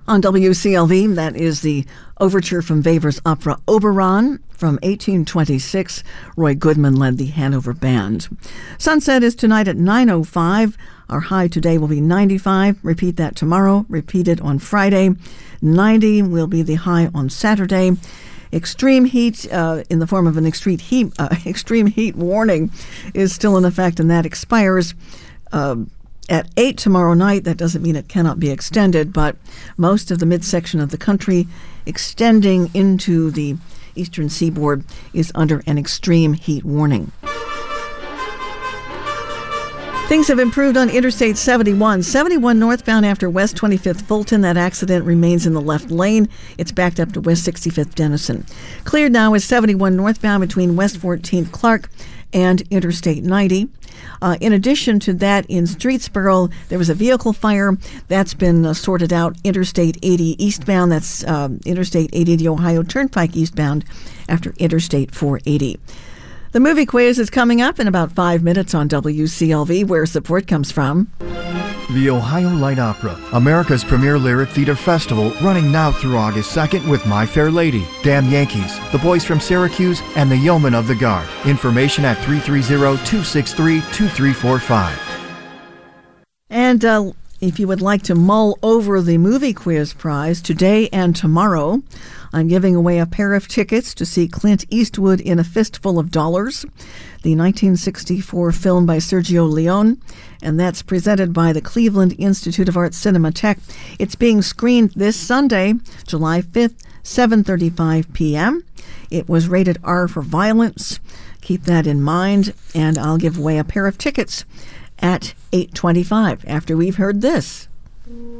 On WCLV, that is the overture from Weber's opera Oberon from 1826. Roy Goodman led the Hanover Band. Sunset is tonight at 9:05. Our high today will be 95. Repeat that tomorrow. Repeat it on Friday. 90 will be the high on Saturday. Extreme heat in the form of an extreme heat warning is still in effect, and that expires at 8 tomorrow night. That doesn't mean it cannot be extended, but most of the midsection of the country extending into the eastern seaboard is under an extreme heat warning. Things have improved on Interstate 71. 71 northbound after West 25th Fulton. That accident remains in the left lane. It's backed up to West 65th Denison. Cleared now is 71 northbound between West 14th Clark and Interstate 90. In addition to that, in Streetsboro, there was a vehicle fire. That's been sorted out. Interstate 80 eastbound. That's Interstate 80, the Ohio Turnpike eastbound after Interstate 480. The movie quiz is coming up in about 5 minutes on WCLV, where support comes from. The Ohio Light Opera, America's premier lyric theater festival, running now through August 2nd with My Fair Lady, Damn Yankees, The Boys from Syracuse, and The Yeomen of the Guard. Information at 330-263-2345. And if you would like to mull over the movie quiz prize today and tomorrow, I'm giving away a pair of tickets to see Clint Eastwood in A Fistful of Dollars, the 1964 film by Sergio Leone, and that's presented by the Cleveland Institute of Art Cinematheque. It's being screened this Sunday, July 5th, 7:35 p.m. It was rated R for violence. Keep that in mind, and I'll give away a pair of tickets at 8:25 after we've heard this.